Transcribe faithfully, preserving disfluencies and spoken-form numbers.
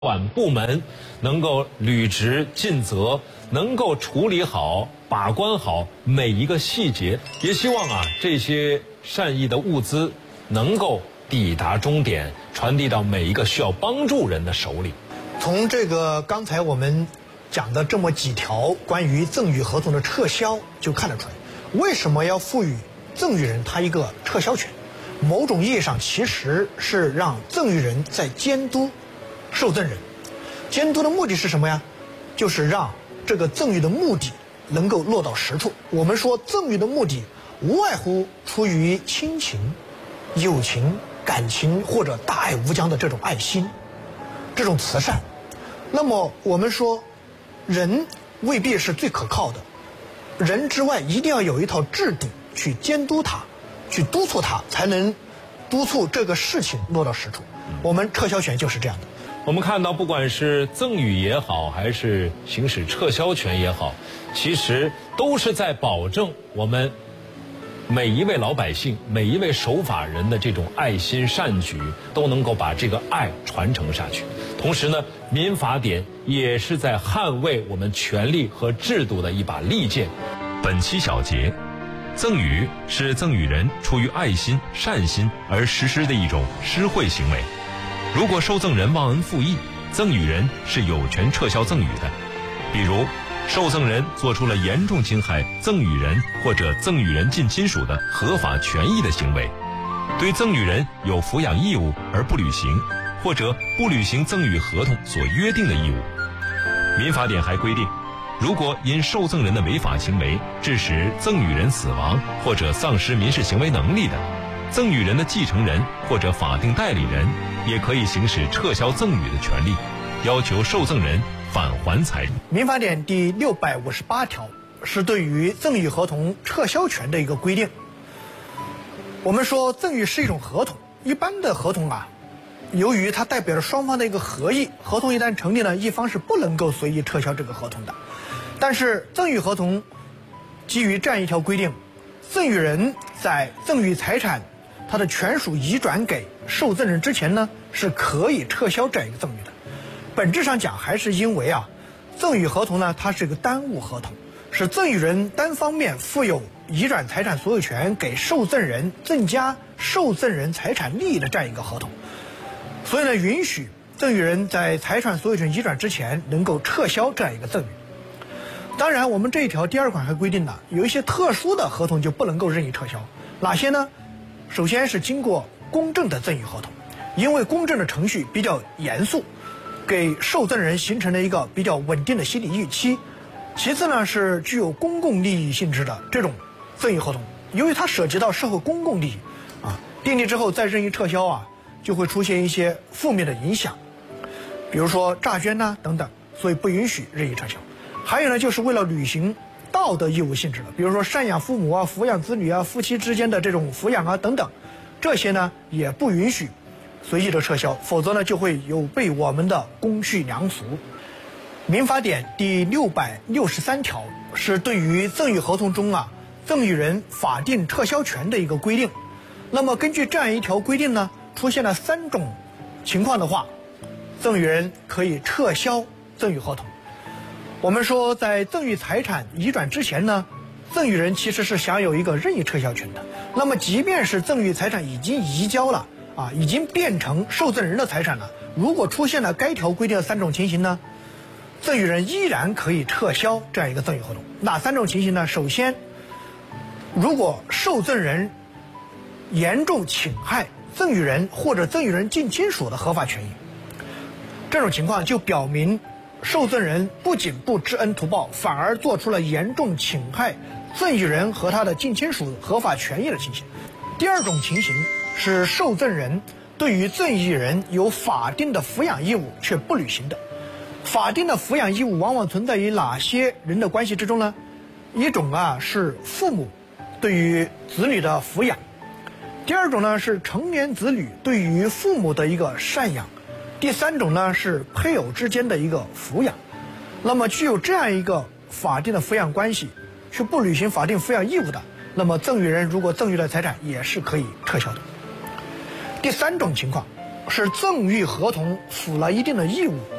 管部门能够履职尽责，能够处理好、把关好每一个细节，也希望啊这些善意的物资能够抵达终点，传递到每一个需要帮助人的手里。 从这个刚才我们讲的这么几条关于赠与合同的撤销，就看得出来，为什么要赋予赠与人他一个撤销权？某种意义上其实是让赠与人在监督受赠人。监督的目的是什么呀？就是让这个赠与的目的能够落到实处。我们说赠与的目的无外乎出于亲情、友情、感情或者大爱无疆的这种爱心，这种慈善。那么我们说人未必是最可靠的，人之外一定要有一套制度去监督他，去督促他，才能督促这个事情落到实处。我们撤销权就是这样的。 我们看到，不管是赠与也好，还是行使撤销权也好，其实都是在保证我们每一位老百姓、每一位守法人的这种爱心善举都能够把这个爱传承下去。同时呢，民法典也是在捍卫我们权利和制度的一把利剑。 本期小节，赠与是赠与人出于爱心、善心而实施的一种施惠行为。如果受赠人忘恩负义，赠与人是有权撤销赠与的。比如，受赠人做出了严重侵害赠与人或者赠与人近亲属的合法权益的行为，对赠与人有抚养义务而不履行，或者不履行赠与合同所约定的义务。民法典还规定，如果因受赠人的违法行为致使赠与人死亡或者丧失民事行为能力的，赠与人的继承人或者法定代理人也可以行使撤销赠与的权利，要求受赠人返还财产。 民法典第六百五十八条是对于赠与合同撤销权的一个规定。我们说赠与是一种合同，一般的合同啊，由于它代表着双方的一个合意，合同一旦成立呢，一方是不能够随意撤销这个合同的。但是赠与合同基于这样一条规定，赠与人在赠与财产它的权属移转给受赠人之前呢，是可以撤销这样一个赠与的。本质上讲，还是因为啊，赠与合同呢，它是一个单物合同，是赠与人单方面负有移转财产所有权给受赠人，增加受赠人财产利益的这样一个合同。所以呢，允许赠与人在财产所有权移转之前能够撤销这样一个赠与。当然，我们这一条第二款还规定了，有一些特殊的合同就不能够任意撤销。哪些呢？首先是经过公证的赠与合同，因为公证的程序比较严肃，给受赠人形成了一个比较稳定的心理预期。其次呢，是具有公共利益性质的这种赠与合同，由于它涉及到社会公共利益啊，订立之后再任意撤销啊，就会出现一些负面的影响，比如说诈捐呐、啊、等等，所以不允许任意撤销。还有呢，就是为了履行道德义务性质的，比如说赡养父母啊、抚养子女啊、夫妻之间的这种抚养啊等等，这些呢也不允许随意的撤销，否则呢就会有悖我们的公序良俗。民法典第六百六十三条是对于赠与合同中啊赠与人法定撤销权的一个规定。那么根据这样一条规定呢，出现了三种情况的话，赠与人可以撤销赠与合同。我们说，在赠与财产移转之前呢，赠与人其实是享有一个任意撤销权的。那么即便是赠与财产已经移交了啊，已经变成受赠人的财产了，如果出现了该条规定的三种情形呢，赠与人依然可以撤销这样一个赠与合同。哪三种情形呢？首先，如果受赠人严重侵害赠与人或者赠与人近亲属的合法权益，这种情况就表明受赠人不仅不知恩图报，反而做出了严重侵害赠与人和他的近亲属合法权益的情形。第二种情形是受赠人对于赠与人有法定的抚养义务却不履行的。法定的抚养义务往往存在于哪些人的关系之中呢？一种啊是父母对于子女的抚养，第二种呢是成年子女对于父母的一个赡养，第三种呢是配偶之间的一个抚养。那么具有这样一个法定的抚养关系却不履行法定抚养义务的，那么赠与人如果赠与了财产也是可以撤销的。第三种情况是赠与合同负了一定的义务。